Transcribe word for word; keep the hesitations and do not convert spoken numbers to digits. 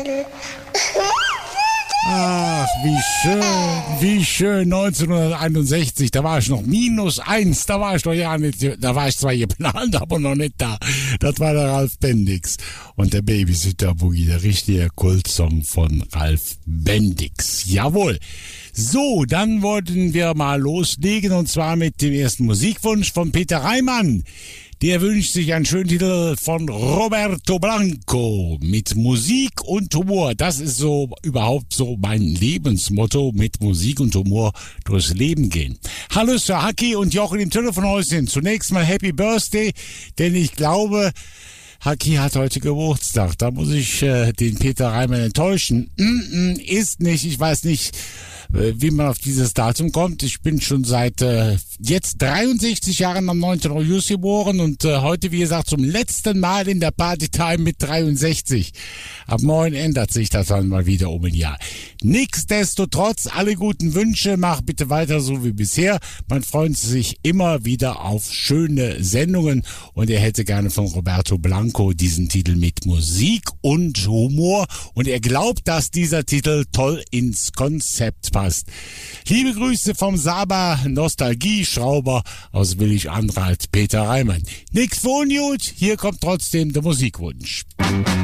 Ach, wie schön, wie schön, neunzehnhunderteinundsechzig, da war ich noch minus eins, da war ich doch ja nicht, da war ich zwar geplant, aber noch nicht da. Das war der Ralf Bendix und der Babysitter Boogie, der richtige Kultsong von Ralf Bendix. Jawohl. So, dann wollten wir mal loslegen und zwar mit dem ersten Musikwunsch von Peter Reimann. Der wünscht sich einen schönen Titel von Roberto Blanco mit Musik und Humor. Das ist so überhaupt so mein Lebensmotto, mit Musik und Humor durchs Leben gehen. Hallo Sir Haki und Jochen im Telefonhäuschen. Zunächst mal Happy Birthday, denn ich glaube, Haki hat heute Geburtstag. Da muss ich äh, den Peter Reimann enttäuschen. Mm-mm, ist nicht, ich weiß nicht, wie man auf dieses Datum kommt. Ich bin schon seit äh, jetzt dreiundsechzig Jahren am neunten August geboren und äh, heute, wie gesagt, zum letzten Mal in der Partytime mit dreiundsechzig. Ab morgen ändert sich das dann mal wieder um ein Jahr. Nichtsdestotrotz, alle guten Wünsche, mach bitte weiter so wie bisher. Man freut sich immer wieder auf schöne Sendungen und er hätte gerne von Roberto Blanco diesen Titel mit Musik und Humor und er glaubt, dass dieser Titel toll ins Konzept passt. Liebe Grüße vom Saba Nostalgie-Schrauber aus Willig-Anralt, Peter Reimann. Nix für ungut, hier kommt trotzdem der Musikwunsch.